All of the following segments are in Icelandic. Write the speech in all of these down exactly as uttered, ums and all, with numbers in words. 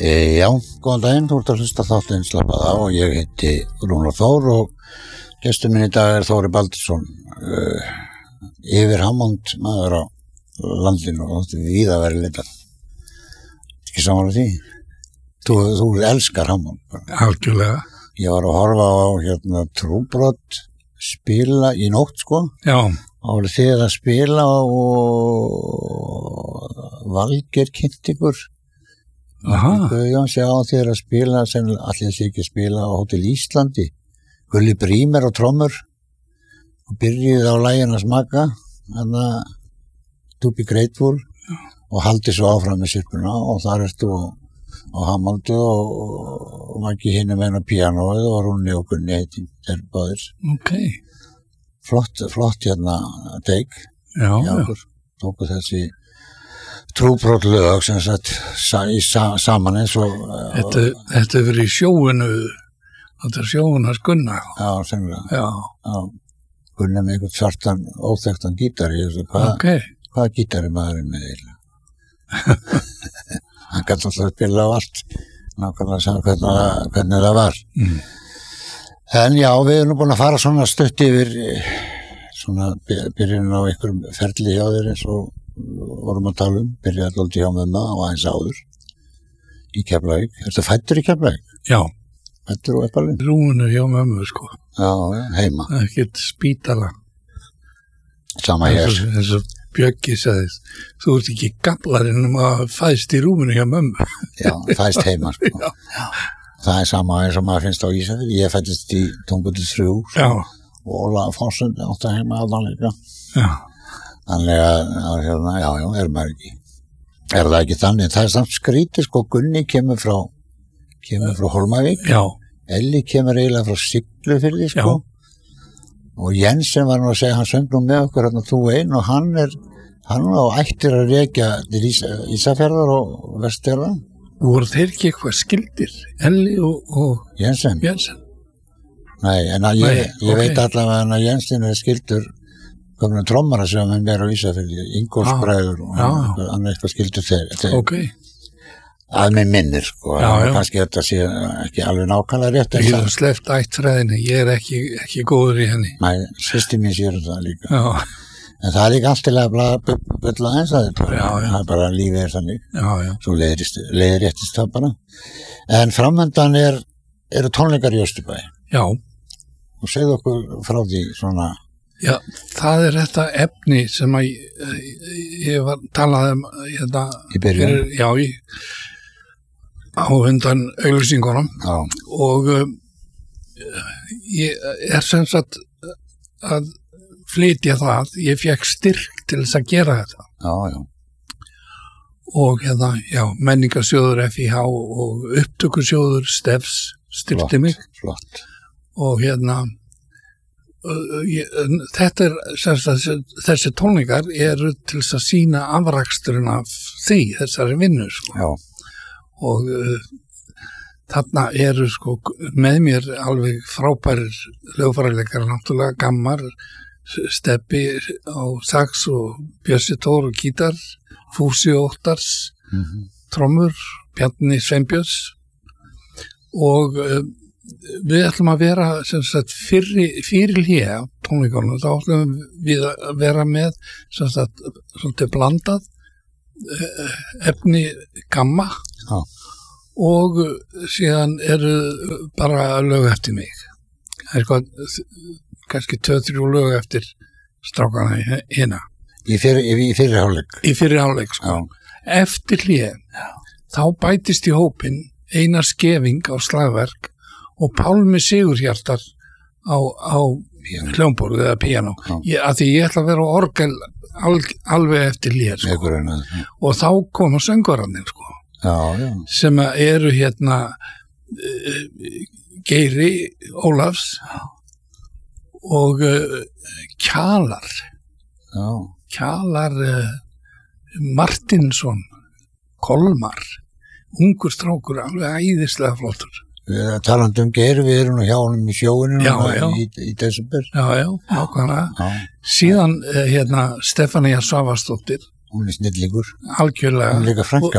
E, já, góðan daginn, þú ert að hlusta þáttinn Slappað á og ég heiti Rúnar Þór og gestur minn í dag er Þóri Baldursson, uh, yfir Hammond maður á landinu og þetta er víða verið leitað. Ekki samanlega því? Þú, þú elskar Hammond. Algjörlega. Ég var að horfa á hérna Trúbrot spila í nótt, sko. Já. Og voru þið að spila og Valgeir kynnt ykkur. Aha. Guðjón sé á þér að spila sem allir sé ekki að spila á Hótel Íslandi. Gulli Brímer og trommur og byrjuði á laginu að smaka þannig að To Be Grateful Já. Og haldi svo áfram með sirkuna og þar ertu á, á Hammondu og, og Maggi hinum enn á píanóið og Rúni og Gunni heiti þeir báðir. Ok. Flott, flott hérna teik. Já, já. Tóku þessi Trúbrot lög sem sagt sa, í sa, saman eins og Þetta, þetta er verið í sjóinu þetta er sjóinu að skunna Já, sennilega Já, já. Gunni með einhvern svartan óþekktan gítar ég veist hvað okay. hvaða gítar er maðurinn með eiginlega hann gæti alltaf að spila á allt nákvæmlega að segja hvernig, hvernig það var mm. En já, við erum búin að fara svona stutt yfir svona byrjun á einhverjum ferli hjá þér eins og vorum að tala um, byrjaði alltaf hjá mömmu og aðeins áður í Keflavík. Ertu fæddur í Keflavík? Já. Fæddur og uppalinn? Rúinu hjá mömmu, sko. Já, heima. Ekkert spítala. Sama hér. Eins og Bjöggi sagðist, þú ert ekki gamlarinn um að fæðst í rúminu hjá mömmu. Já, fæðst heima, sko. Já. Já. Það er sama eins og maður finnst á Ísafirði. Ég fæddist í Tungutu þrjú. Já. Og Óla Fossund átti að heima að líka. Já. Þannig að, hérna, já, já, er maður ekki. Er það ekki þannig? Það er samt skrítið, sko, Gunni kemur frá, kemur frá Hólmavík. Já. Elli kemur eiginlega frá Siglufirði, sko. Já. Og Jensen var nú að segja, hann söng nú með okkur, hérna, þú einn, og hann er, hann á ættir að rekja til Ísa, Ísafjarðar og Vestfjarðar. Voru þeir ekki eitthvað skildir? Elli og, og Jensen? Jensen. Nei, en að, ég, Nei, ég okay. veit allavega að Jensen er skildur komna trommara sem hann er á Ísafirði, Ingólfsbræður og hann, hann er eitthvað skildur þeir. þeir. Ok. Að mig minnir, sko. Já, já. Kannski þetta sé ekki alveg nákvæmlega rétt. Ég hef sleppt ættfræðinni, ég er ekki, ekki góður í henni. Nei, systir mín sér það líka. Já. En það er líka allt til að bylla eins að þetta. Já, já. Það er bara lífið er þannig. Já, já. Svo leiðréttist það bara. En framöndan er, eru tónleikar í Austurbæ. Já. Og segðu okkur frá því svona Já, það er þetta efni sem að ég var talaði um hérna, í byrjun. Fyrir, já, í, á undan auglýsingunum já. Og um, ég er sem sagt að flytja það, ég fekk styrk til þess að gera þetta. Já, já. Og hérna, já, menningarsjóður F I H og upptökusjóður Stefs styrkti mig. Flott. Og hérna Uh, ég, þetta er þessi, þessi tónleikar eru til þess að sýna afraksturinn af því, þessari vinnu sko. Já. Og uh, þarna eru sko með mér alveg frábærir lögfræðileikar, náttúrulega Gammar, Steppi á sax og Bjössi Tór og gítar, Fúsi Óttars, mm-hmm. trommur, Bjarni Sveinbjörns og uh, við ætlum að vera sem sagt fyrir, fyrir hér tónleikunum, þá ætlum við að vera með sem sagt svolítið blandað efni Gamma Já. Og síðan eru bara lög eftir mig eitthvað, kannski tvö, þrjú lög eftir strákana hérna í fyrir, í fyrir hálfleik í fyrir hálfleik sko. Eftir hér þá bætist í hópinn Einar Skeving á slagverk og Pálmi Sigurhjartar á, á hljómborð eða píanó. Ég, að því ég ætla að vera á orgel al, alveg eftir lér sko. Grunna, og þá koma söngvararnir sko. Já, já. Sem eru hérna uh, Geiri Ólafs og uh, Kjalar já. Kjalar uh, Martinsson Kolmar ungur strákur, alveg æðislega flottur. Við talandum Geir, við erum nú hjá honum í sjóinu já, já. Í, í desember. Já, já, nákvæmlega. Síðan hérna Stefania Svavastóttir. Hún er snillingur. Algjörlega. Hún er líka frænka mín.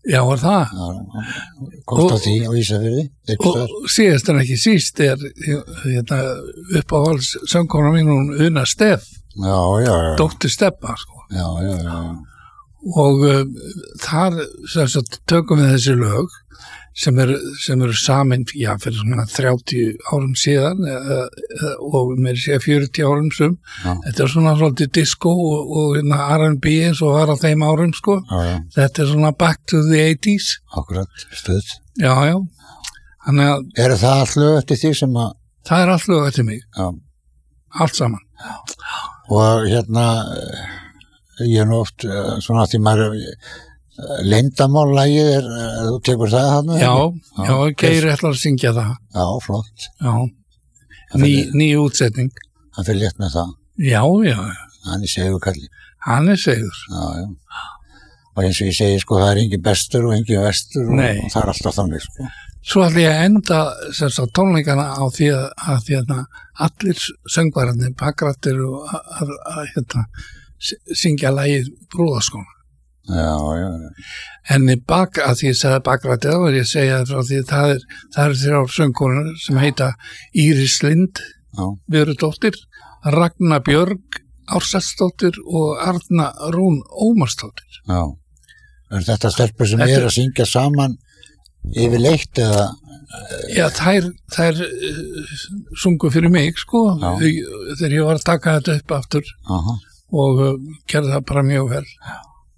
Já, var það. Já, kost á því á Ísafirði. Og síðast en ekki síst er hérna, uppáhalds söngkona mín, hún Una Steff. Já, já, já. Dóttir Steffa, sko. Já, já, já. Og um, þar sem sagt, tökum við þessi lög sem eru sem eru samin, já, fyrir svona þrjátíu árum síðan eða, og með sér fjörutíu árum sem. Já. Þetta er svona svolítið disco og, og hérna, R and B eins og var á þeim árum, sko. Já, já. Þetta er svona back to the eighties. Akkurat, stuð. Já, já. Þannig að... Er það allt lög eftir því sem að... Það er allt lög eftir mig. Já. Allt saman. Já. Og hérna, ég er nú oft svona því maður... Leyndamállagið er, þú tekur það þarna? Já, já, já Geir ætlar að syngja það. Já, flott. Já, ný, ný útsetning. Hann fyrir létt með það. Já, já. Hann er segur kalli. Hann er segur. Já, já. Og eins og ég segi, sko, það er engin bestur og engin vestur og, og það er alltaf þannig, sko. Svo ætla ég að enda sem sagt tónleikana á því að, að því að allir söngvararnir, bakrættir og að, að hérna, syngja lagið Brúðarskóna. Já, já, já. En í bak, að því ég segði bakrættið þá er ég að segja það frá því að það er, það er þrjár söngkonur sem heita Íris Lind, Vörudóttir, Ragna Björg, Ársælsdóttir og Arna Rún Ómarsdóttir. Já. Er þetta stelpur sem þetta... er að syngja saman yfirleitt eða? Já, þær, þær uh, sungu fyrir mig, sko, þegar ég var að taka þetta upp aftur. Aha. Og uh, gerði það bara mjög vel. Já.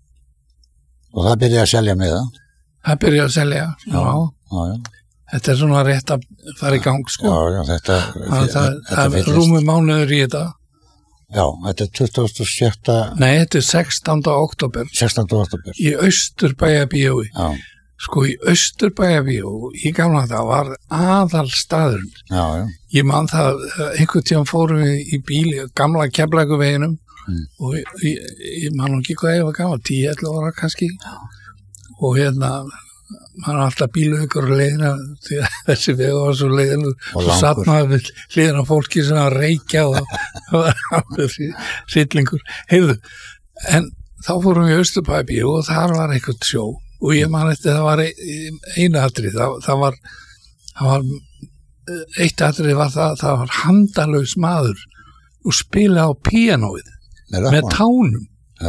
Og það byrjaði að selja með það? Það byrjaði að selja, já. já, já. Þetta er svona rétt að fara í gang, sko. Já, já, þetta... Það, það, það er rúmi mánuður í þetta. Já, þetta er tuttugasta og sjötta... Nei, þetta er sextánda október. sextánda október. Í Austurbæjarbíói. Já. Sko, í Austurbæjarbíó, í gamla það var aðalstaðurinn. Já, já. Ég man það, einhvern tíðan fórum við í bíl, gamla Keflavíkurveginum. Mm. Og ég, ég, ég man ekki hvað ég var gaman, tíu ellefu ára kannski og hérna man alltaf bílaugur og leiðina því að þessi vegu var svo leiðin og svo satt maður við leiðina fólki sem að reykja og það var rillingur. Heyrðu, en þá fórum við í Austurbæjarbíó og þar var eitthvað sjó og ég man eftir það var einu atrið, það, það var það var eitt atrið var það, það var handalaus maður og spilaði á píanóið með tánum. Já,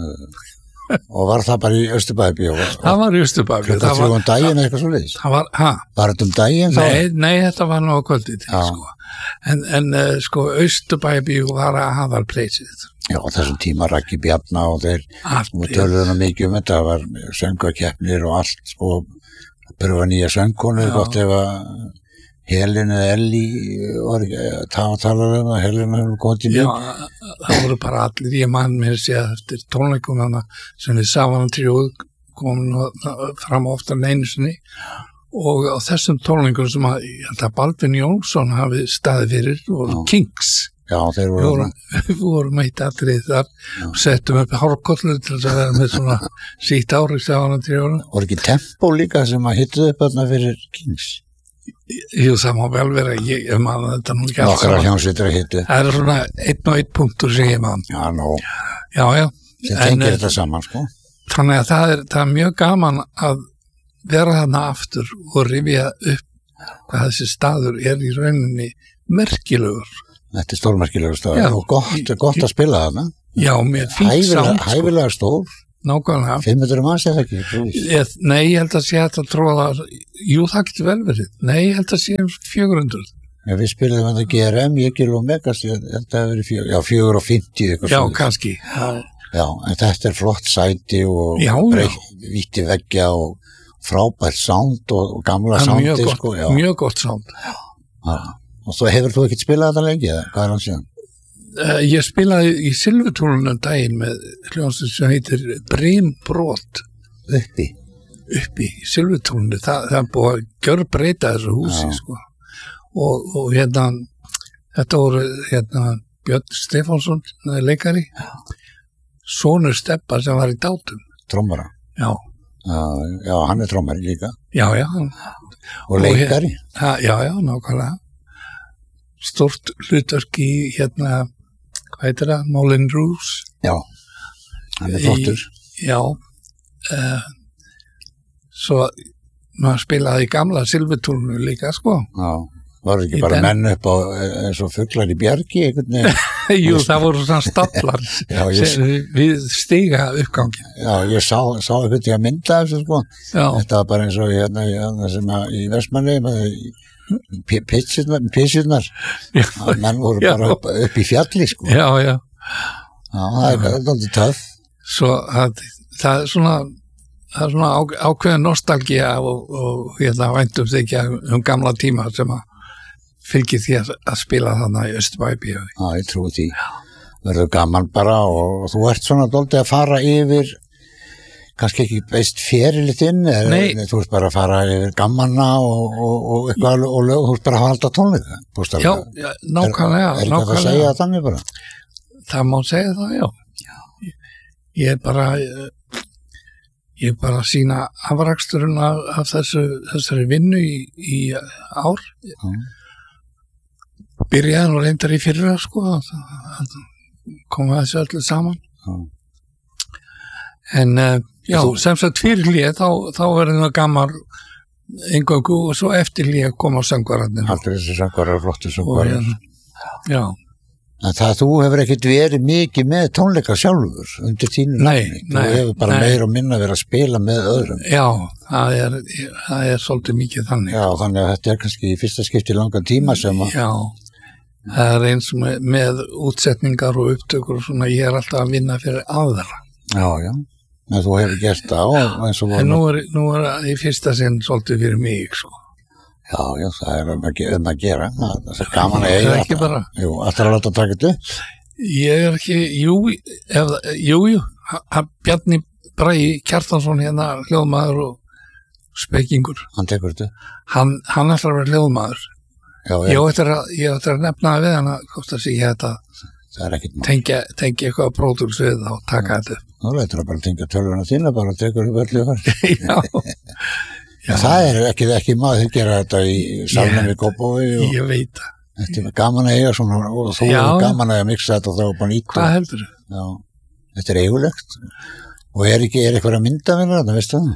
já. Og var það bara í Austurbæjarbíó? Það var í Austurbæjarbíó. Klukkan þrjú um daginn eða eitthvað svo leiðis? Það var, hæ? Var þetta um daginn þá? Nei, nei, þetta var nú á kvöldið, sko. En, en uh, sko, Austurbæjarbíó var að aðal pleysið. Já, þessum tíma Raggi Bjarna og þeir töluðu mikið um þetta, það var söngakeppnir og allt og pröfa nýja söngkonu, gott ef að Helin eða Elli var að tala um það, Helin hefur komið í mjög. Já, það voru bara allir, ég man mér að segja eftir tónleikum hana sem við Savan tríóð komum fram ofta einu sinni og á þessum tónleikum sem að, ég held að Baldvin Jónsson hafi staðið fyrir voru Kings. Já, þeir voru. Við vorum eitt atrið þar og settum upp hárkollu til þess að vera með svona sítt ári Savan tríóð. Voru ekki Tempo líka sem að hittuð upp þarna fyrir Kings? Jú, það má vel vera, ég, ég man þetta nú ekki alls saman. Nokkra hljómsveitir að hitu. Það er svona einn og einn punktur sem ég man. Já, nó. Já, já. Sem tengir þetta saman, sko. Þannig að það er, það er mjög gaman að vera þarna aftur og rifja upp hvað þessi staður er í rauninni merkilegur. Þetta er stórmerkilegur staður. Já. Og gott, gott að spila þarna. Já, með fínt sound. Hæfilega stór. Nákvæmlega. fimm hundruð manns eða ekki? Ég, nei, ég held að sé að það tróða, jú, það getur vel verið. Nei, ég held að sé fjögur hundruð. Já, við spilum þetta G R M, ég gil og Megas, ég held að það hefur verið fjögur, já, fjögur og fimmtíu eitthvað. Já, svona. Kannski. Já. Já, en þetta er flott sæti og breytt, víti veggja og frábært sound og, og gamla soundi, sko. Já, mjög gott sound. Já. Já. Og svo hefur þú ekkert spilað þetta lengi, eða? Hvað er hann síðan? Uh, ég spilaði í Silfurtúnunum daginn með hljómsveit sem heitir Brimbrot. Uppi? Uppi, í Silfurtúnunum. Þa, það er búið að gjörbreyta þessu húsi, já. Sko. Og, og hérna, þetta voru hérna Björn Stefánsson, leikari, sonur Stebba sem var í Dátum. Trommara? Já. Já, já, hann er trommari líka. Já, já. Hann, og leikari? Og, ja, já, já, nákvæmlega. Stort hlutverk í hérna, hvað heitir það? Moulin Rouge. Já, hann er flottur. Já, uh, svo maður spilaði í gamla silfurtúrnu líka, sko. Já, var ekki Í bara den- menn upp á eins og fuglar í bjargi einhvern veginn. Jú, það voru svona stallar Já, ég- sem, við stiga uppgangin. Já, ég sá, sá einhvern veginn að mynda þessu sko. Já, Þetta var bara eins og hérna, hérna sem að í Vestmanni pissirnar já, menn voru Já. bara upp, upp í fjalli sko. Já, já, já. það er aldrei töff. Svo að, það er svona það er svona á, ákveðin nostalgía og, og hérna væntum þykja um gamla tíma sem að fylgir því að, að spila þarna í Austurbæbíu. Já, ég trúi því. Verður gaman bara og þú ert svona dálítið að fara yfir kannski ekki veist ferilið þinn eða Nei. þú ert bara að fara yfir gamanna og, og, og eitthvað og lög, þú ert bara að halda tónleika. Já, bókstaflega. já, nákvæmlega. Er, er ekki að nákvæmlega. segja þannig bara? Það má segja það, já. Ég, ég er bara ég er bara að sína afraksturinn af, af þessu, þessari vinnu í, í ár. Já. Byrjaði nú reyndar í fyrra, sko, að, að koma þessu öllu saman. Já. En uh, já, Þú- sem sagt fyrir hlýja, þá, þá verður það gaman eingöngu og svo eftir hlýja koma söngvararnir. Allir þessi söngvarar, flottu Og söngvarar. hérna, já, En það þú hefur ekkert verið mikið með tónleika sjálfur undir þínu Nei, nafni. Þú nei, hefur bara nei. meira og minna verið að spila með öðrum. já, það er, það er svolítið mikið þannig. Já, þannig að þetta er kannski í fyrsta skipti í langan tíma sem að Já, það er eins með, með útsetningar og upptökur og svona, ég er alltaf að vinna fyrir aðra. Já, já, en þú hefur gert það og eins og En voru. nú er, nú er það í fyrsta sinn svolítið fyrir mig, sko. Já, já, það er um að, ge- um að gera. Það það er gaman að Það er eiga ekki bara. Jú, alltaf að láta að taka þetta upp. Ég er ekki, jú, ef, jú, jú, hann Bjarni Bragi Kjartansson hérna, hljóðmaður og spekingur, Hann tekur þetta upp. hann, hann ætlar að vera hljóðmaður. Já, Ég já, á eftir að, ég á eftir að nefna það við hann að hvort að sé ég þetta það er ekkert mál. tengja, tengja eitthvað pródúks við og taka þetta upp. Þú lætur að bara tengja tölvuna þína bara og tekur upp öllu og fær. Já, Já, það er ekki, ekki maður að gera þetta í salnum í Kópavogi og ég veit það. þetta er gaman að eiga svona og þú Já. er gaman að mixa þetta og þá er bara nýtt. Hvað heldur þú? Já, þetta er eigulegt og er ekki, er eitthvað að mynda við þetta, veistu það?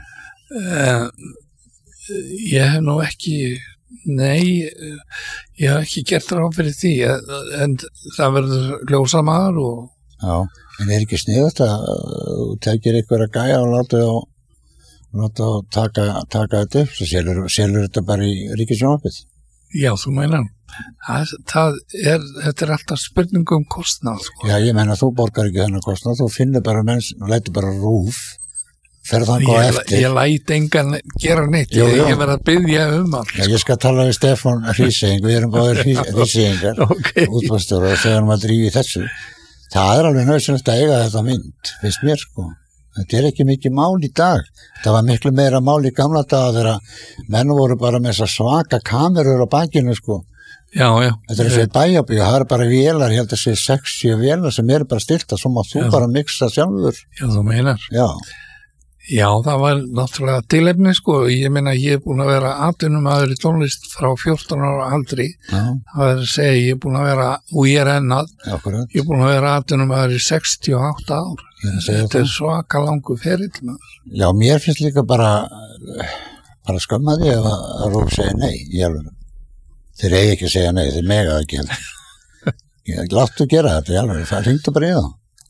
Uh, ég hef nú ekki, nei, eh, ég hef ekki gert ráð fyrir því, en, en það verður ljósamaður og Já, en er ekki sniðut að þú tekir eitthvað að gæja og láta þá láta þá taka, taka þetta upp, svo selur, selur þetta bara í ríkisjónvarpið. já, þú meinar, það, það er, þetta er alltaf spurning um kostnað, sko. Já, ég menna þú borgar ekki þennan kostnað, þú finnur bara menn, lætur bara rúf, ferð þannig á Ég, eftir. ég læt engan gera neitt, Jú, ég, jú. ég verð að byggja um allt. Já, ég skal tala við Stefán Hríseying, við erum báðir Hríseyingar, Ok. útvarpsstjórar og segja hann að drífi þessu. Það er alveg nöðsynlegt að eiga þetta mynd, finnst mér sko. Þetta er ekki mikið mál í dag. Það var miklu meira mál í gamla daga þegar menn voru bara með þessar svaka kamerur á bakinu sko. Já, já. Þetta er þessi bæjabíu, það er bara vélar, ég held að þessi sex sjö vélar sem eru bara stilta, svo má þú Já. bara mixa sjálfur. Já, þú meinar. Já, Já, það var náttúrulega tilefni, sko. Ég meina, ég er búin að vera atvinnumæður í tónlist frá fjórtán ára aldri. já, Það er að segja, ég er búin að vera, og ég er ennað, akkurat. ég er búin að vera atvinnumæður í sextíu og átta ár. Ég er að segja Þetta það. er svaka langu ferill, maður. Já, mér finnst líka bara bara skamma því ef að, að Rúf segja nei í alveg. Þeir eigi ekki að segja nei, þeir mega það ekki heldur. Ég láttu gera þetta í alveg, það ringdu bara í þá.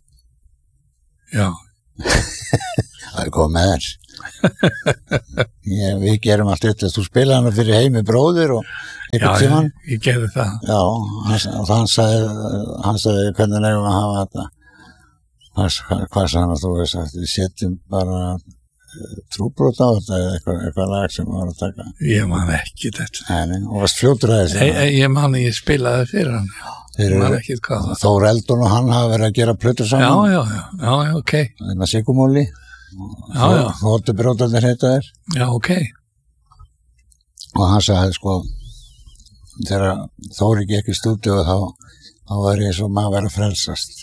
Já, Það er komið með þess. Ég, við gerum allt þetta, þú spilaði hana fyrir heimi bróðir og já, einhvern ég, tímann. ég gerði það. Já, hann, og hann sagði, hann sagði hvernig nefnum að hafa þetta. Hvað, hvað sagði hann að þú veist sagt, við setjum bara trúbrot á þetta eða eitthvað, eitthvað lag sem var að taka. Ég man ekki þetta. Nei, nei, og varst fljótur að þessu. Ég, ég man að ég spilaði fyrir hann. Þeir Ég man eru, ekki hvað það. Þór Eldon og hann hafa verið að gera plötur Já, saman. já, já, já, já, ok. Það er Sigumóli. Já, já. Þóttu brótarnir heita þér. Já, ok. Og hann sagði sko, þegar Þóri gekk í stúdíu þá, þá var ég svo maður að vera að frelsast.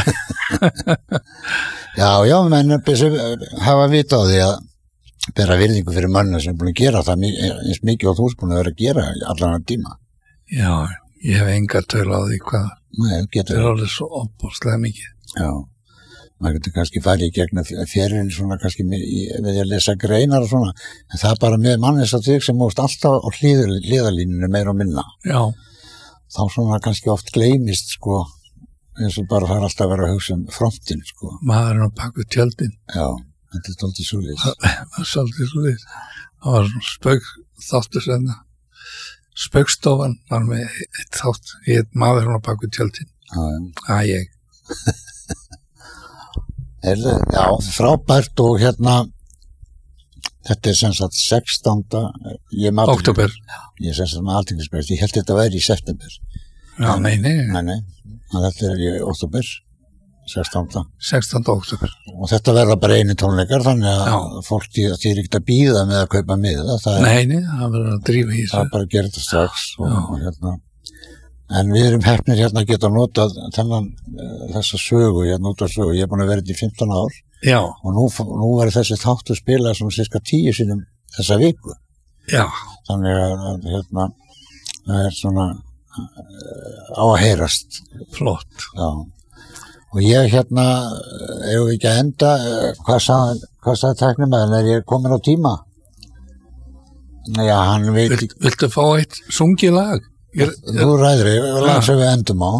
Já, já, menn hafa vita á því að bera virðingu fyrir mönnu sem er búin að gera það mi- eins mikið og þú er búin að vera að gera allan að tíma. Já, ég hef enga töl á því hvað. Nei, Það getur er alveg svo opbúrslega mikið. Já, maður getur kannski farið í gegnum ferinn svona kannski með, með að lesa greinar og svona, en það er bara með mannis að þig sem múst alltaf á hliðalínunni meira og minna. Já. Þá svona kannski oft gleymist, sko, eins og bara það er alltaf að vera að hugsa um frontin, sko. Maðurinn á bak við tjöldin. Já, þetta er svolítið svoleiðis. Það er svolítið svoleiðis. Það var svona spauk þáttur senna. Spaukstofan var með eitt þátt, ég heit Maðurinn á bak við tjöldin. Já, já. Það ég. Heyrðu, já, frábært og hérna, þetta er sem sagt sextánda Október. Ég er sem sagt með alþingisbreið, ég held þetta væri í september. Já, en, nei, nei. Nei, nei, þetta er í október, sextánda sextánda október. Og þetta verða bara einu tónleikar, þannig að já. Fólk þýr ekkert að bíða með að kaupa miða. Nei, nei, það verður að drífa í þessu. Það er bara að gera þetta strax og, og hérna. En við erum heppnir hérna að geta notað þennan, þessa sögu, hérna út af sögu, ég er búin að vera þetta í fimmtán ár. Já. Og nú, nú verður þessi þáttu spilað svona cirka tíu sinnum þessa viku. Já. Þannig að hérna, það er svona á að heyrast. Flott. Já. Og ég hérna, eigum við ekki að enda, hvað sagði, hvað sagði tæknumæðurinn, er ég komin á tíma? Já, hann veit ekki. Vil, viltu fá eitt sungið lag? Ég, þú ræður ég, lag sem við endum á.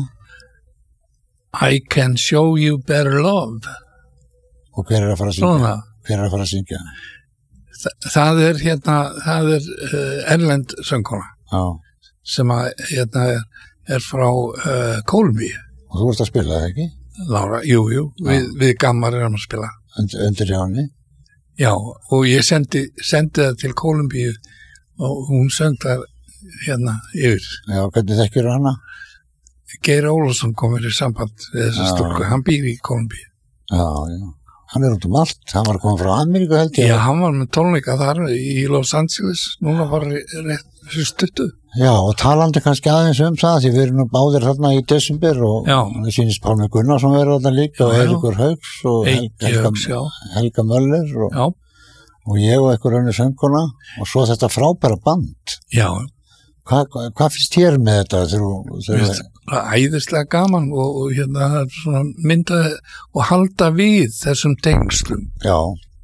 I can show you better love. Og hver er að fara að syngja? Svona. Hver er að fara að syngja? Þa, það er hérna, það er uh, erlend söngkona. Já. Sem að hérna er, er frá uh, Kólumbíu. Og þú ert að spila það ekki? Lára, jú, jú, við, við gammar erum að spila. Und, undir hjá henni? Já, og ég sendi, sendi það til Kólumbíu og hún söng það hérna yfir. Já, hvernig þekkir hana? Geir Ólafsson komur í samband við þessa stúlku, hann býr í Kólumbíu. Já, já, hann er út um allt, hann var að koma frá Ameríku held ég. Já, hann var með tónleika þar í Los Angeles, núna var rétt stuttu. Já, og talandi kannski aðeins um það, því við erum nú báðir þarna í desember og það sýnist Pálmi Gunnarsson verið þarna líka og Eiríkur Hauks og Helga, Helga Möller og, og ég og einhver önnur söngkona og svo þetta frábæra band. Já. Hvað hva, hva finnst þér með þetta? Mér finnst það æðislega gaman og, og hérna það er svona mynda og halda við þessum tengslum. Já.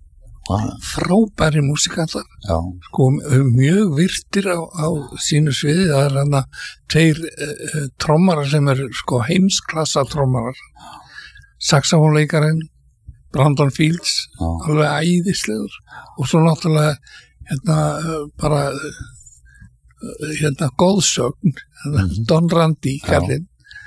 Frábæri músikallar. Já. Sko mjög virtir á, á sínu sviði. Það er hérna tveir uh, trommarar sem er sko heimsklassa trommarar. Saxofónleikarinn Brandon Fields, já. Alveg æðislegur og svo náttúrulega hérna uh, bara uh, hérna góðsögn hérna, mm-hmm. Don Randi kallinn,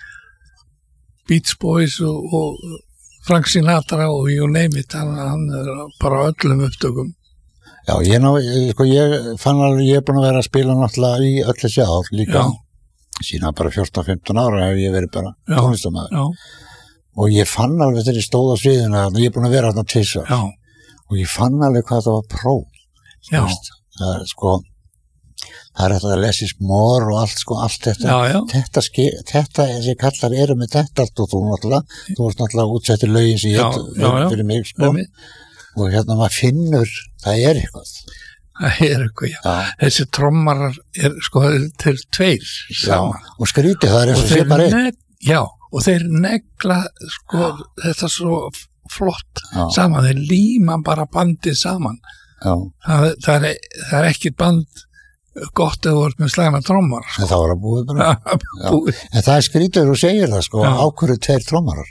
Beach Boys og, og Frank Sinatra og you name it, hann, hann er bara öllum upptökum. Já, ég, ná, ég, sko, ég fann alveg, ég er búin að vera að spila náttúrulega í öll þessi ár líka, sína bara fjórtán fimmtán ára hef ég verið bara tónlistarmaður og ég fann alveg þegar ég stóð á sviðinu að ég er búin að vera þarna tvisvar og ég fann alveg hvað það var próf. Það er sko það er þetta less is more og allt sko, allt þetta já, já. þetta, ske, þetta þessi kallar eru með þetta allt og þú náttúrulega, þú varst náttúrulega útsettir lögin sem ég fyrir mig sko Læmi. Og hérna maður finnur það er eitthvað það er eitthvað, já, já. Þessi trommarar er sko, þeir tveir saman já. Og skrítið það er eins og sé bara einn já, og þeir negla sko, þetta svo flott já. Saman, þeir líma bara bandið saman það, það, er, það er ekki band gott eða voruð með slæma trommar sko. En það var að búið bara búið. En það er skrítið og segir það sko ákvörðu tveir trommarar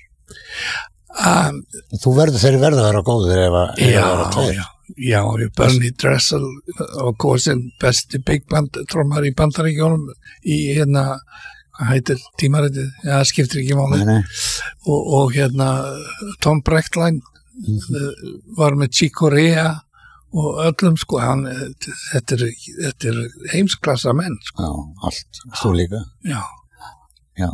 um, þú verður þeir verður að vera góður ef að vera tveir já, já, Bernie Dressel og kosin besti big band trommar í Bandaríkjónum í hérna, hvað heitir tímaritið, já, það skiptir ekki máli og, og hérna Tom Brechtlein mm-hmm. var með Chick Corea og öllum sko, hann, þetta er, þetta er heimsklassa menn sko. Já, allt, þú líka. Já. Já.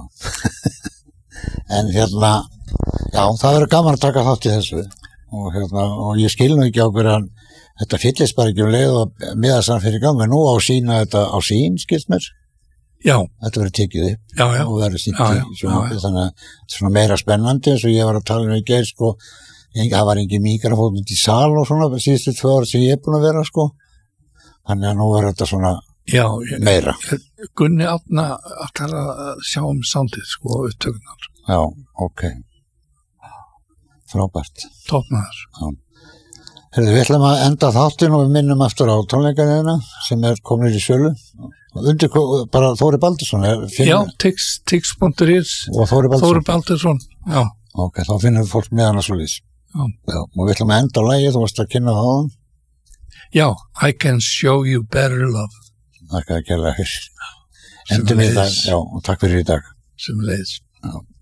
En hérna, já, það verður gaman að taka þátt í þessu og hérna, og ég skil nú ekki á hverju hann, þetta fyllist bara ekki um leið og miðast hann fyrir gang, en nú á sína þetta á sín, skilst mér? Já. Þetta verður tekið upp. Já, já. Og verður sýnt í sjónvarpi, þannig að þetta er svona meira spennandi, eins og ég var að tala um í gær, sko, það var engin mikrofón út í sal og svona síðustu tvö ár sem ég er búin að vera sko þannig að nú er þetta svona já, meira ég, Gunni Átna ætlar að sjá um soundið sko upptökunar já, ok Frábært. Toppmaður. Já. Herðu, við ætlum að enda þáttinn og við minnum aftur á tónleikaðina sem er komin í sölu. Undir bara Þóri Baldursson. Já, tix punktur is og Þóri Baldursson. Þóri Baldursson, já. Ok, þá finnum við fólk með hana svo lýs. Já. Já. Og við ætlum að enda á lagi, þú varst að kynna það á hann. Já, I can show you better love. Takk að gera þér. Endum við það, já, og takk fyrir í dag. Sem leiðis. Já.